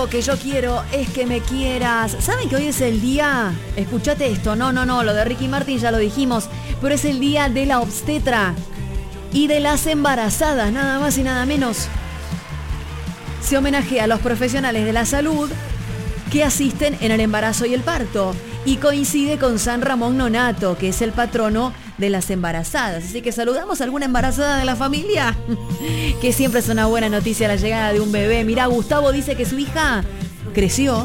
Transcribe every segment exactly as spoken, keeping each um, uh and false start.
Lo que yo quiero es que me quieras. ¿Saben que hoy es el día? Escuchate esto. No, no, no, lo de Ricky Martin ya lo dijimos. Pero es el día de la obstetra y de las embarazadas, nada más y nada menos. Se homenajea a los profesionales de la salud que asisten en el embarazo y el parto. Y coincide con San Ramón Nonato, que es el patrono de las embarazadas. Así que saludamos a alguna embarazada de la familia, que siempre es una buena noticia la llegada de un bebé. Mirá, Gustavo dice que su hija creció,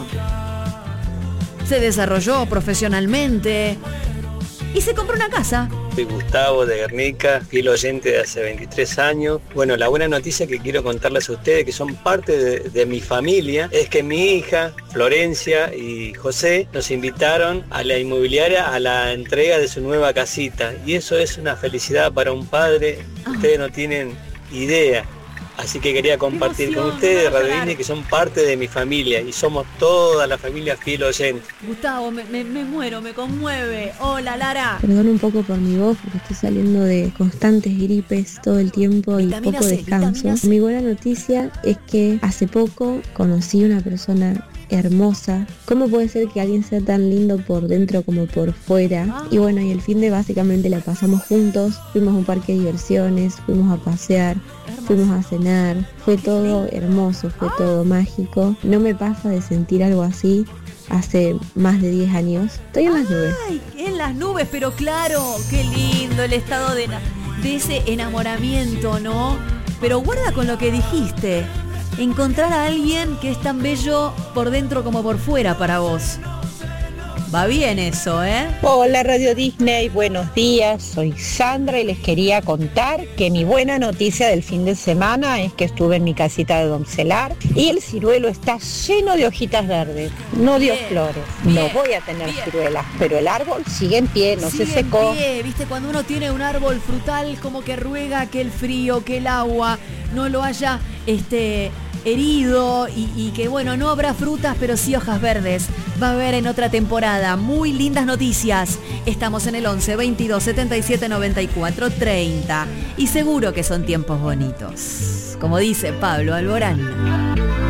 se desarrolló profesionalmente y se compró una casa. Soy Gustavo de Guernica, fiel oyente de hace veintitrés años. Bueno, la buena noticia que quiero contarles a ustedes, que son parte de, de mi familia, es que mi hija, Florencia y José, nos invitaron a la inmobiliaria a la entrega de su nueva casita. Y eso es una felicidad para un padre, ustedes no tienen idea. Así que quería compartir con ustedes, Radio Disney, que son parte de mi familia y somos toda la familia fiel oyente. Gustavo, me, me, me muero, me conmueve. Hola, Lara. Perdón un poco por mi voz, porque estoy saliendo de constantes gripes todo el tiempo y Vitamina poco C, descanso. vitamina C. Mi buena noticia es que hace poco conocí una persona hermosa. ¿Cómo puede ser que alguien sea tan lindo por dentro como por fuera? Ah. Y bueno, y el fin de básicamente la pasamos juntos. Fuimos a un parque de diversiones, fuimos a pasear, Hermoso. fuimos a cenar. Fue todo hermoso, fue todo mágico. No me pasa de sentir algo así hace más de diez años. Estoy en las nubes. Ay, en las nubes, pero claro, qué lindo el estado de, de ese enamoramiento, ¿no? Pero guarda con lo que dijiste. Encontrar a alguien que es tan bello por dentro como por fuera para vos. Va bien eso, ¿eh? Hola Radio Disney, buenos días, soy Sandra y les quería contar que mi buena noticia del fin de semana es que estuve en mi casita de doncelar y el ciruelo está lleno de hojitas verdes, no dio Bien, flores, bien, no voy a tener bien. ciruelas, pero el árbol sigue en pie, no Sigue se secó. en pie, ¿viste? Cuando uno tiene un árbol frutal, como que ruega que el frío, que el agua no lo haya este, herido y, y que, bueno, no habrá frutas, pero sí hojas verdes. Va a haber en otra temporada. Muy lindas noticias. Estamos en el once, veintidós, setenta y siete, noventa y cuatro, treinta. Y seguro que son tiempos bonitos. Como dice Pablo Alborán.